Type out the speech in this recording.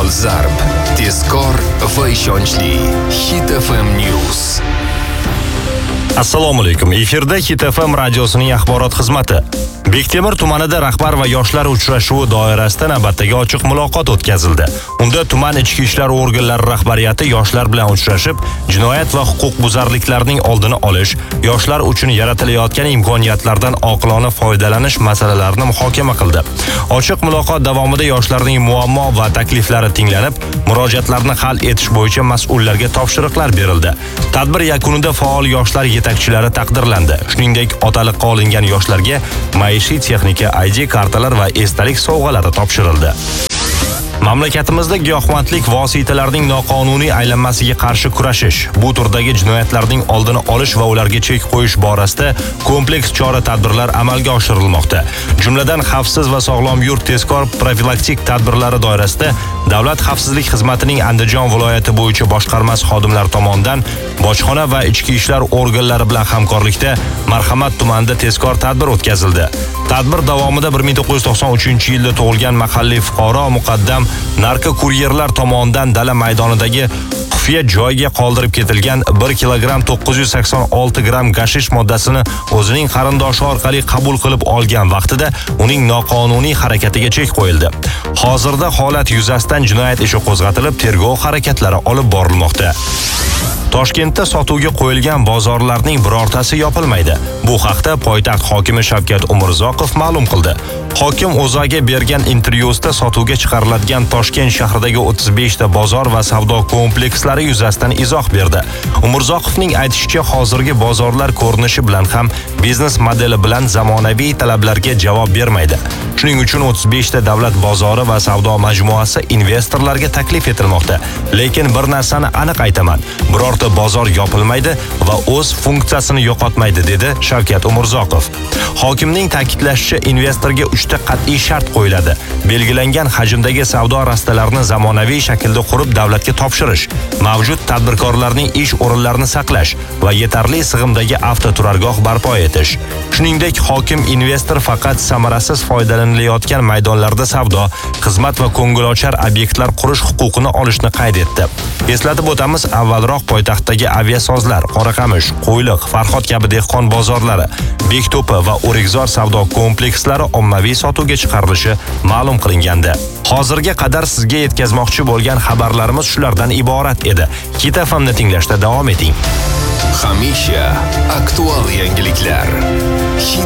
Dolzarb, tezkor va ishonchli Hit FM News. Assalomu alaykum. Efirda Hit FM radiosining axborot xizmati. Bektemir tumanida rahbar va yoshlar uchrashuvi doirasida navbatdagi ochiq muloqot o'tkazildi. Unda tuman ichki ishlar organlari rahbariyati yoshlar bilan uchrashib, jinoyat va huquqbuzarliklarning oldini olish, yoshlar uchun yaratilayotgan imkoniyatlardan oqilona foydalanish masalalarini muhokama qildi. Ochiq muloqot davomida yoshlarning muammo va takliflari tinglanib, murojaatlarni hal etish bo'yicha mas'ullarga topshiriqlar berildi. Tadbir yakunida faol yoshlar yetakchilari taqdirlandi. Shuningdek, otaliqqa olingan yoshlarga maishiy texnika, ID kartalar va esdalik sovg'alari topshirildi. Mamlakatimizda giyohvandlik vositalarining noqonuniy aylanmasiga qarshi kurashish, bu turdagi jinoyatlarning oldini olish va ularga chek qo'yish borasida kompleks chora-tadbirlar amalga oshirilmoqda. Jumladan, xavfsiz va sog'lom yurt tezkor profilaktik tadbirlari doirasida Davlat xavfsizlik xizmatining Andijon viloyati bo'yicha boshqarmasi xodimlari tomonidan bojxona va ichki ishlar organlari bilan hamkorlikda Marhamat tumanida tezkor tadbir o'tkazildi. Tadbir davomida 1993-yilda tug'ilgan mahalliy fuqaro muqaddam narkokuryerlar tomonidan dala maydonidagi xufiya joyga qoldirib ketilgan 1 kilogramm 986 gram gashish moddasini o'zining qarindoshi orqali qabul qilib olgan vaqtida uning noqonuniy harakatiga chek qo'yildi. Hozirda holat yuzasidan jinoyat ishi qo'zg'atilib, tergov harakatlari olib borilmoqda. Toshkentda sotuvga qo'yilgan bozorlarning birortasi yopilmaydi. Bu haqda poytaxt hokimi Shavkat Umurzoqov ma'lum qildi. Hokim O'zAga bergan intervyusida sotuvga chiqariladigan Toshkent shahridagi 35 ta bozor va savdo komplekslari yuzasidan izoh berdi. Umurzoqovning aytishicha, hozirgi bozorlar ko'rinishi bilan ham biznes modeli bilan zamonaviy talablarga javob bermaydi. Shuning uchun 35 ta davlat bozori va savdo majmuasi investorlarga taklif etilmoqda. Lekin bir narsani aniq aytaman. Birorta bozor yopilmaydi va o'z funksiyasini yo'qotmaydi, dedi Shavkat Umurzoqov. Hokimning ta'kidlashicha, investorga 3 ta qat'iy shart qo'yiladi. Belgilangan hajmdagi savdo rastalarini zamonaviy shaklda qurib davlatga topshirish, mavjud tadbirkorlarning ish o'rinlarini saqlash va yetarli sig'imdagi avtoturargoh barpo etish. Shuningdek, hokim investor faqat samarasiz foydalanilayotgan maydonlarda savdo, xizmat va ko'ngilochar obyektlar qurish huquqini olishni qayd etdi. Eslatib o'tamiz, avvalroq poytaxtdagi aviasozlar, Qoraqamish, Qo'yliq, Farhod kabi dehqon bozorlari, Bekto'pi va O'rikzor savdo komplekslari ommaviy sotuvga chiqarilishi ma'lum qilingandi. Hozirga qadar sizga yetkazmoqchi bo'lgan xabarlarimiz shulardan iborat edi. Hit FM'ni tinglashda davom eting. Hamisha aktual yangiliklar. Hit